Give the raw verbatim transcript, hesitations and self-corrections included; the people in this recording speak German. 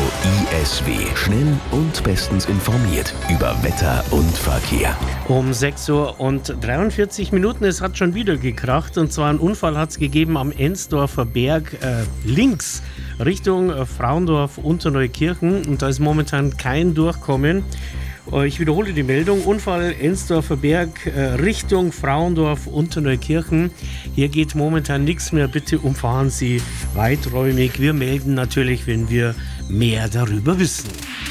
I S W. Schnell und bestens informiert über Wetter und Verkehr. Um sechs Uhr und dreiundvierzig Minuten, es hat schon wieder gekracht. Und zwar einen Unfall hat es gegeben am Ensdorfer Berg äh, links Richtung äh, Frauendorf, Unterneukirchen. Und da ist momentan kein Durchkommen. Ich wiederhole die Meldung. Unfall Ensdorfer Berg äh, Richtung Frauendorf, Unterneukirchen. Hier geht momentan nichts mehr. Bitte umfahren Sie weiträumig. Wir melden natürlich, wenn wir mehr darüber wissen.